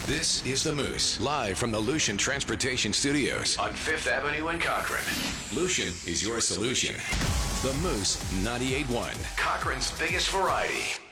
This is The Moose, live from the Lucian Transportation Studios on 5th Avenue in Cochrane. Lucian is your solution. The Moose 98.1, Cochrane's biggest variety.